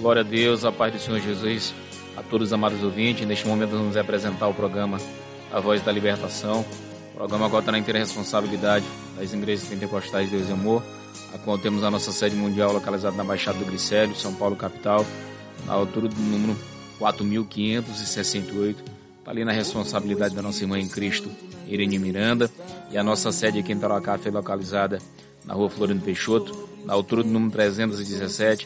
Glória a Deus, a paz do Senhor Jesus, a todos os amados ouvintes. Neste momento vamos apresentar o programa A Voz da Libertação. O programa agora está na inteira responsabilidade das igrejas pentecostais de Deus e Amor, a qual temos a nossa sede mundial localizada na Baixada do Glicério, São Paulo, capital, na altura do número 4568. Está ali na responsabilidade da nossa irmã em Cristo, Irene Miranda, e a nossa sede aqui em Tarauacá foi localizada na rua Floriano Peixoto, na altura do número 317,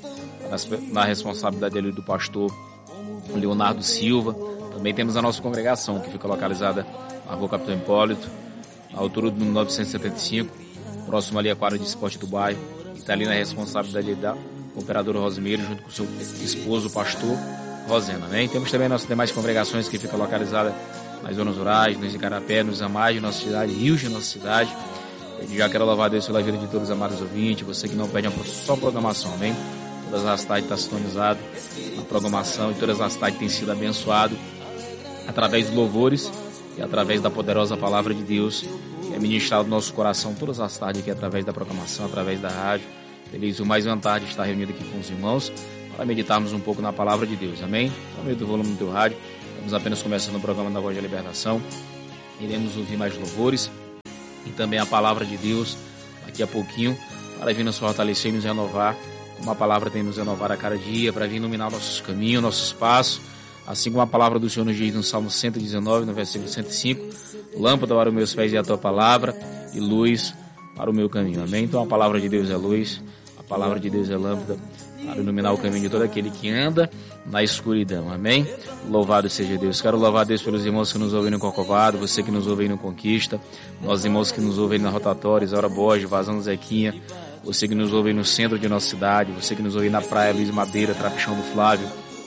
na responsabilidade ali do pastor Leonardo Silva. Também temos a nossa congregação, que fica localizada na rua Capitão Hipólito, na altura do número 975, próximo ali à quadra de esporte do bairro, e está ali na responsabilidade da operadora Rosimeiro, junto com o seu esposo, o pastor Rosena, né? E temos também nossas demais congregações que ficam localizadas nas zonas rurais, nos Icarapé, nos Amais de nossa cidade, rios de nossa cidade. Eu já quero louvar a Deus pela vida de todos os amados ouvintes, você que não pede só programação, amém? Todas as tardes estão sintonizadas na programação e todas as tardes têm sido abençoado através dos louvores e através da poderosa palavra de Deus que é ministrado no nosso coração todas as tardes aqui através da programação, atravais da rádio. Feliz o mais uma tarde estar reunido aqui com os irmãos para meditarmos um pouco na palavra de Deus, amém? Aumenta o volume do teu rádio, estamos apenas começando o programa da Voz da Libertação, iremos ouvir mais louvores e também a palavra de Deus daqui a pouquinho para vir nos fortalecer e nos renovar, como a palavra tem nos renovar a cada dia, para vir iluminar nossos caminhos, nossos passos, assim como a palavra do Senhor nos diz no Salmo 119, no versículo 105, lâmpada para os meus pés e a tua palavra e luz para o meu caminho, amém? Então a palavra de Deus é luz, a palavra de Deus é lâmpada para iluminar o caminho de todo aquele que anda na escuridão, amém? Louvado seja Deus. Quero louvar a Deus pelos irmãos que nos ouvem no Corcovado, você que nos ouve no Conquista, nós irmãos que nos ouvem na Rotatória, Isaura Borges, Vazão Zequinha, você que nos ouve no centro de nossa cidade, você que nos ouve na Praia Luiz Madeira, Trapichão do Flávio,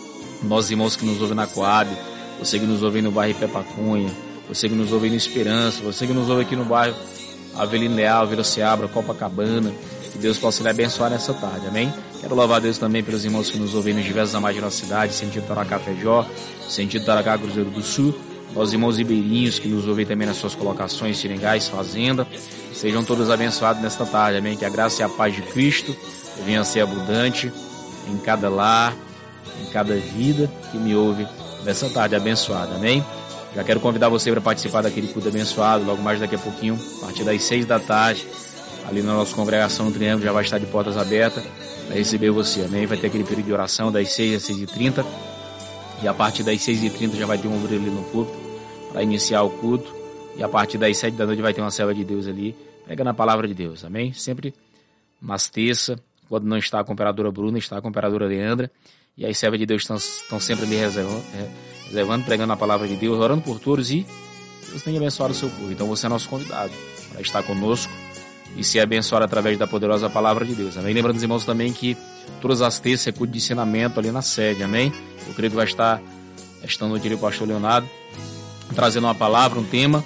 nós irmãos que nos ouvem na Coab, você que nos ouve no bairro Pepacunha, você que nos ouve no Esperança, você que nos ouve aqui no bairro Avelino Leal, Vila Seabra, Copacabana, que Deus possa lhe abençoar nessa tarde, amém? Quero louvar a Deus também pelos irmãos que nos ouvem nos diversos amais de nossa cidade, sentido Tarauacá Fejó, sentido Tarauacá Cruzeiro do Sul, os irmãos ribeirinhos que nos ouvem também nas suas colocações, seringais, fazenda, sejam todos abençoados nesta tarde, amém? Que a graça e a paz de Cristo venha a ser abundante em cada lar, em cada vida que me ouve nessa tarde abençoada, amém? Já quero convidar você para participar daquele culto abençoado, logo mais daqui a pouquinho, a partir das 6 da tarde, ali na nossa congregação, o Triângulo já vai estar de portas abertas para receber você, amém? Vai ter aquele período de oração das 6 às 6h30, e a partir das 6h30 já vai ter um obreiro ali no púlpito para iniciar o culto, e a partir das 7 da noite vai ter uma serva de Deus ali, pregando a palavra de Deus, amém? Sempre nas terças, quando não está com a operadora Bruna, está com a operadora Leandra, e as servas de Deus estão sempre ali reservando, pregando a palavra de Deus, orando por todos, e Deus tem abençoado o seu povo. Então você é nosso convidado para estar conosco e ser abençoado através da poderosa palavra de Deus, amém? Lembrando os irmãos também que todas as terças é culto de ensinamento ali na sede, amém? Eu creio que vai estar esta noite ali o pastor Leonardo trazendo uma palavra, um tema,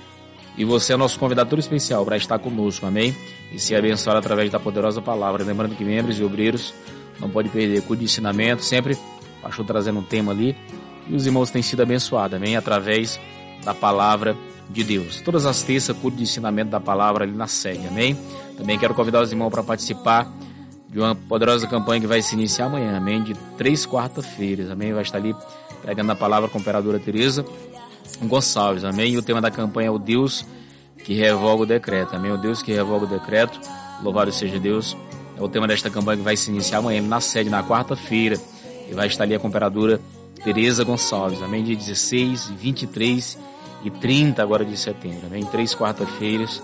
e você é nosso convidado todo especial para estar conosco, amém? E ser abençoado através da poderosa palavra. Lembrando que membros e obreiros não podem perder culto de ensinamento, sempre o pastor trazendo um tema ali, e os irmãos têm sido abençoados, amém? Através da palavra de Deus. Todas as terças, culto de ensinamento da palavra ali na sede, amém? Também quero convidar os irmãos para participar de uma poderosa campanha que vai se iniciar amanhã, amém? De 3 quarta-feiras, amém? Vai estar ali pregando a palavra com a operadora Tereza Gonçalves, amém? E o tema da campanha é o Deus que revoga o decreto, amém? O Deus que revoga o decreto, louvado seja Deus. É o tema desta campanha que vai se iniciar amanhã na sede, na quarta-feira, e vai estar ali a operadora Tereza Gonçalves, amém? Dia 16, 23 e 30 agora de setembro, amém? 3 quarta-feiras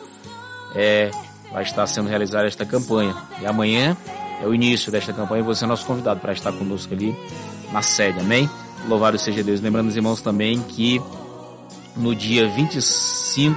vai estar sendo realizada esta campanha, e amanhã é o início desta campanha, e você é nosso convidado para estar conosco ali na sede, amém? Louvado seja Deus. Lembrando os irmãos também que no dia 25,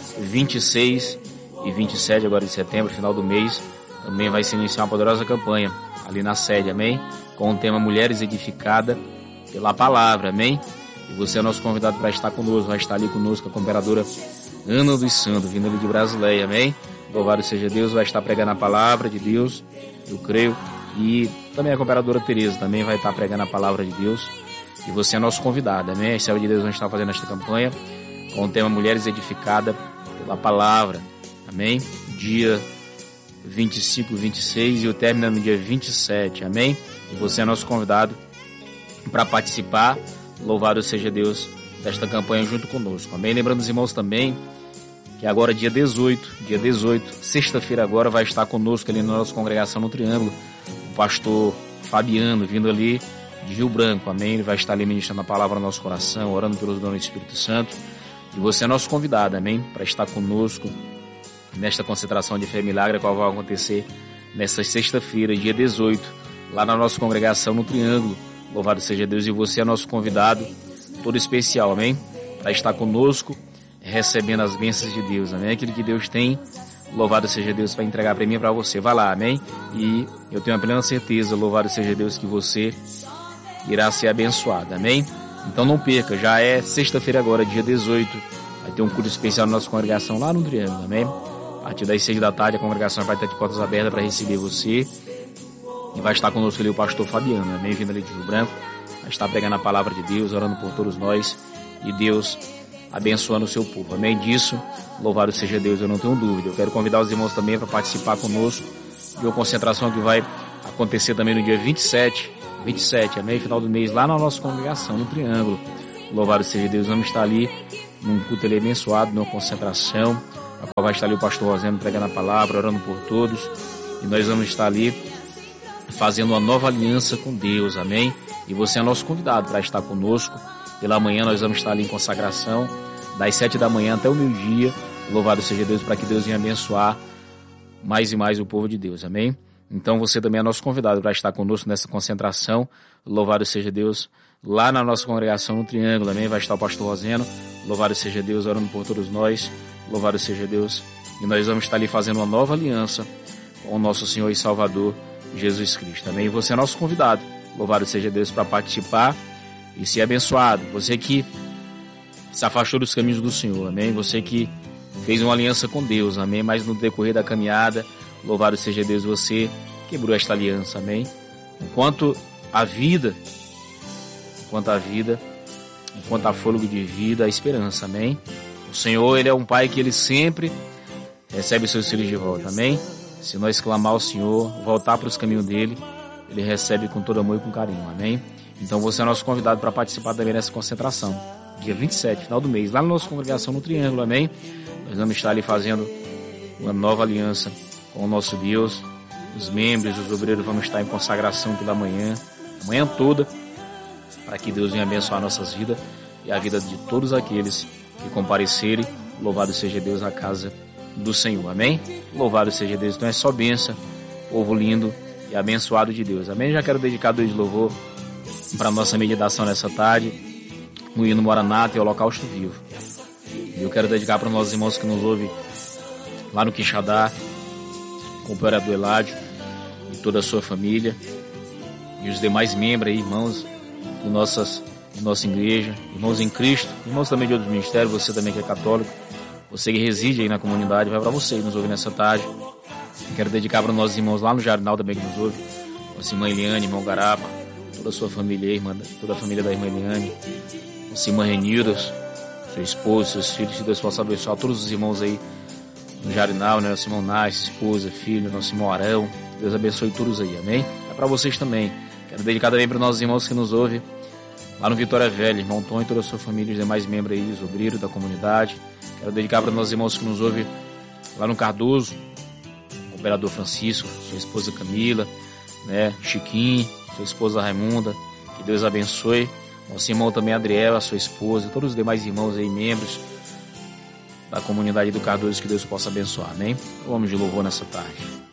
26 e 27 agora de setembro, final do mês, também vai se iniciar uma poderosa campanha ali na sede, amém? Com o tema Mulheres Edificadas pela Palavra, amém? E você é nosso convidado para estar conosco, vai estar ali conosco a cooperadora Ana dos Santos, vindo ali de Brasileia, amém? Louvado seja Deus, vai estar pregando a palavra de Deus, eu creio, e também a cooperadora Tereza também vai estar pregando a palavra de Deus, e você é nosso convidado, amém? A serva de Deus vai estar fazendo esta campanha com o tema Mulheres Edificadas pela Palavra, amém? Dia 25, 26 e o término no dia 27, amém? E você é nosso convidado para participar, louvado seja Deus, desta campanha junto conosco, amém? Lembrando os irmãos também que agora dia 18, sexta-feira agora, vai estar conosco ali na nossa congregação no Triângulo, o pastor Fabiano, vindo ali de Rio Branco, amém? Ele vai estar ali ministrando a palavra no nosso coração, orando pelos dons do Espírito Santo, e você é nosso convidado, amém? Para estar conosco nesta concentração de fé e milagre, a qual vai acontecer nesta sexta-feira, dia 18, lá na nossa congregação no Triângulo, louvado seja Deus, e você é nosso convidado todo especial, amém? Para estar conosco, recebendo as bênçãos de Deus, amém? Aquilo que Deus tem, louvado seja Deus, para entregar para mim e para você. Vai lá, amém? E eu tenho a plena certeza, louvado seja Deus, que você irá ser abençoado, amém? Então não perca, já é sexta-feira agora, dia 18, vai ter um culto especial na nossa congregação lá no Triângulo, amém? A partir das 6 da tarde a congregação vai estar de portas abertas para receber você, e vai estar conosco ali o pastor Fabiano, amém? Vindo ali de Rio Branco, vai estar pregando a palavra de Deus, orando por todos nós, e Deus abençoando o seu povo, amém? Disso, louvado seja Deus, eu não tenho dúvida. Eu quero convidar os irmãos também para participar conosco de uma concentração que vai acontecer também no dia 27, amém? Final do mês, lá na nossa congregação, no Triângulo. Louvado seja Deus, vamos estar ali num culto ali abençoado, numa concentração, a qual vai estar ali o pastor Rosendo pregando a palavra, orando por todos, e nós vamos estar ali fazendo uma nova aliança com Deus, amém? E você é nosso convidado para estar conosco. Pela manhã nós vamos estar ali em consagração, das 7 da manhã até o meio-dia. Louvado seja Deus, para que Deus venha abençoar mais e mais o povo de Deus, amém? Então você também é nosso convidado para estar conosco nessa concentração. Louvado seja Deus, lá na nossa congregação no Triângulo, amém? Vai estar o pastor Roseno, louvado seja Deus, orando por todos nós, louvado seja Deus. E nós vamos estar ali fazendo uma nova aliança com o nosso Senhor e Salvador Jesus Cristo, amém? E você é nosso convidado, louvado seja Deus, para participar e ser abençoado. Você que se afastou dos caminhos do Senhor, amém? Você que fez uma aliança com Deus, amém? Mas no decorrer da caminhada, louvado seja Deus, você quebrou esta aliança, amém? Enquanto há vida, enquanto há fôlego de vida, há esperança, amém? O Senhor, Ele é um Pai que Ele sempre recebe os seus filhos de volta, amém? Se nós clamar ao Senhor, voltar para os caminhos dEle, Ele recebe com todo amor e com carinho, amém? Então você é nosso convidado para participar também dessa concentração, dia 27, final do mês, lá na nossa congregação no Triângulo, amém? Nós vamos estar ali fazendo uma nova aliança com o nosso Deus. Os membros, os obreiros vão estar em consagração pela manhã, a manhã toda, para que Deus venha abençoar nossas vidas e a vida de todos aqueles que comparecerem. Louvado seja Deus na casa do Senhor, amém? Louvado seja Deus. Então é só bênção, povo lindo e abençoado de Deus, amém? Já quero dedicar 2 louvor para a nossa meditação nessa tarde, no hino Maranata e Holocausto Vivo. E eu quero dedicar para os nossos irmãos que nos ouvem lá no Quixadá, com o vereador Eládio e toda a sua família, e os demais membros aí, irmãos de nossa igreja, irmãos em Cristo, irmãos também de outros ministérios, você também que é católico, você que reside aí na comunidade, vai para você que nos ouve nessa tarde. Eu quero dedicar para os nossos irmãos lá no Jarinal também que nos ouve, nossa irmã Eliane, irmão Garapa, toda a sua família aí, toda a família da irmã Eliane, nossa irmã Renilda, seu esposo, seus filhos, que Deus possa abençoar todos os irmãos aí no Jarinal, né? Nosso irmão Nais, esposa, filho, nosso irmão Arão, Deus abençoe todos aí, amém? É para vocês também. Quero dedicar também para os nossos irmãos que nos ouvem lá no Vitória Velha, irmão Tom e toda a sua família, os demais membros aí, os obreiros da comunidade. Quero dedicar para os nossos irmãos que nos ouvem lá no Cardoso, o operador Francisco, sua esposa Camila, né? Chiquinho, sua esposa Raimunda, que Deus abençoe. Nosso irmão também Adriel, a sua esposa, todos os demais irmãos aí, membros da comunidade do Cardoso, que Deus possa abençoar, amém? Vamos de louvor nessa tarde.